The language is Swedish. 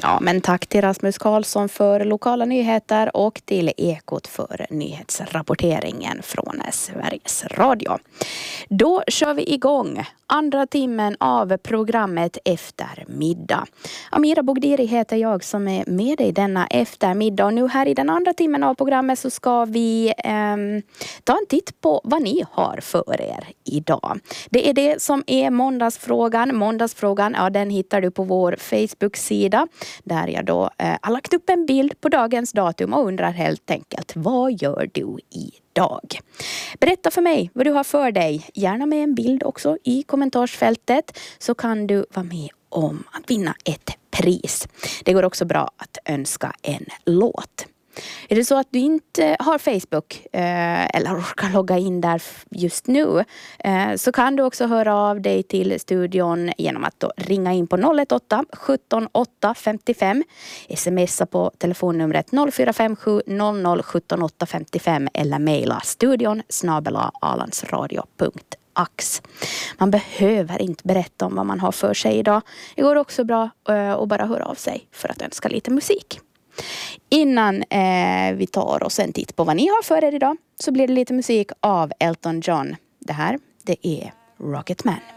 Ja, men tack till Rasmus Karlsson för lokala nyheter och till Ekot för nyhetsrapporteringen från Sveriges Radio. Då kör vi igång andra timmen av programmet Eftermiddag. Amira Bogdiri heter jag som är med dig denna eftermiddag. Och nu här i den andra timmen av programmet så ska vi ta en titt på vad ni har för er idag. Det är det som är måndagsfrågan. Måndagsfrågan, ja, den hittar du på vår Facebook-sida. Där jag då har lagt upp en bild på dagens datum och undrar helt enkelt, vad gör du idag? Berätta för mig vad du har för dig. Gärna med en bild också i kommentarsfältet så kan du vara med om att vinna ett pris. Det går också bra att önska en låt. Är det så att du inte har Facebook eller orkar logga in där just nu så kan du också höra av dig till studion genom att då ringa in på 018 17 8 55, smsa på telefonnumret 0457 00 17 8 55 eller mejla studion@alandsradio.ax. Man behöver inte berätta om vad man har för sig idag. Det går också bra att bara höra av sig för att önska lite musik. Innan vi tar oss en titt på vad ni har för er idag så blir det lite musik av Elton John. Det här, det är Rocketman.